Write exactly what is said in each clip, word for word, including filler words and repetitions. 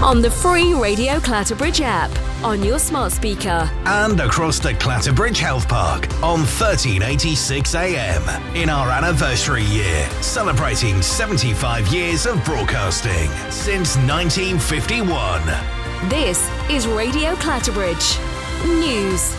on the free Radio Clatterbridge app, on your smart speaker, and across the Clatterbridge Health Park on thirteen eighty-six A M in our anniversary year, celebrating seventy-five years of broadcasting since nineteen fifty-one. This is Radio Clatterbridge News.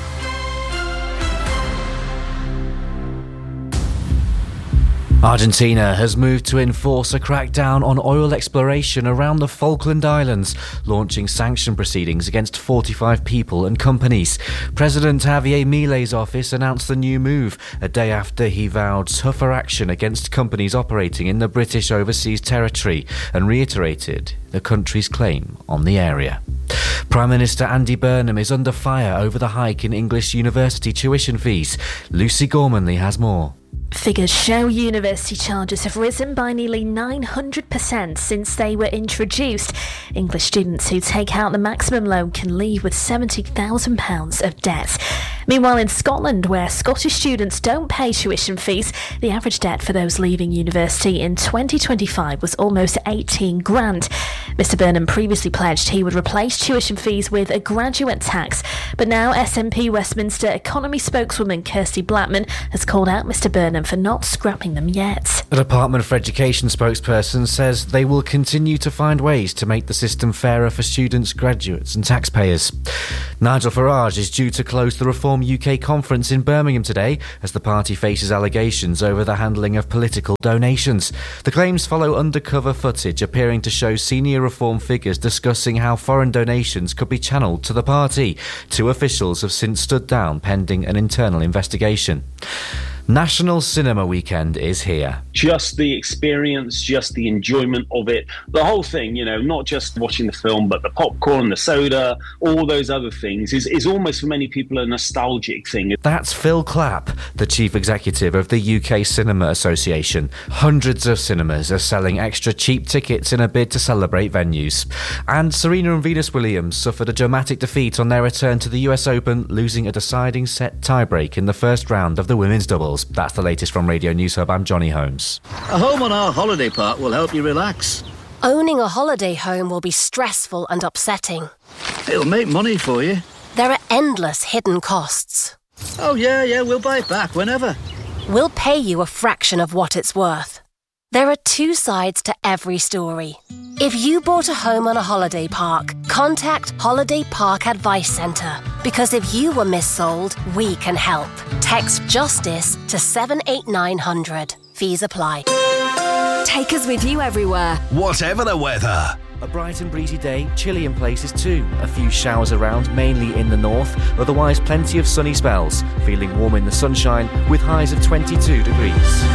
Argentina has moved to enforce a crackdown on oil exploration around the Falkland Islands, launching sanction proceedings against forty-five people and companies. President Javier Milei's office announced the new move a day after he vowed tougher action against companies operating in the British overseas territory and reiterated the country's claim on the area. Prime Minister Andy Burnham is under fire over the hike in English university tuition fees. Lucy Gormanley has more. Figures show university charges have risen by nearly nine hundred percent since they were introduced. English students who take out the maximum loan can leave with seventy thousand pounds of debt. Meanwhile, in Scotland, where Scottish students don't pay tuition fees, the average debt for those leaving university in twenty twenty-five was almost eighteen grand. Mr Burnham previously pledged he would replace tuition fees with a graduate tax, but now S N P Westminster economy spokeswoman Kirsty Blackman has called out Mr Burnham for not scrapping them yet. The Department for Education spokesperson says they will continue to find ways to make the system fairer for students, graduates and taxpayers. Nigel Farage is due to close the Reform U K conference in Birmingham today as the party faces allegations over the handling of political donations. The claims follow undercover footage appearing to show senior Reform figures discussing how foreign donations could be channelled to the party. Two officials have since stood down pending an internal investigation. National Cinema Weekend is here. Just the experience, just the enjoyment of it, the whole thing, you know, not just watching the film, but the popcorn, the soda, all those other things is, is almost for many people a nostalgic thing. That's Phil Clapp, the Chief Executive of the U K Cinema Association. Hundreds of cinemas are selling extra cheap tickets in a bid to celebrate venues. And Serena and Venus Williams suffered a dramatic defeat on their return to the U S Open, losing a deciding set tiebreak in the first round of the women's doubles. That's the latest from Radio News Hub. I'm Johnny Holmes. A home on our holiday park will help you relax. Owning a holiday home will be stressful and upsetting. It'll make money for you. There are endless hidden costs. Oh yeah, yeah, we'll buy it back whenever. We'll pay you a fraction of what it's worth. There are two sides to every story. If you bought a home on a holiday park, contact Holiday Park Advice Centre. Because if you were missold, we can help. Text JUSTICE to seven eight nine hundred. Fees apply. Take us with you everywhere, whatever the weather. A bright and breezy day, chilly in places too. A few showers around, mainly in the north. Otherwise, plenty of sunny spells. Feeling warm in the sunshine with highs of twenty-two degrees.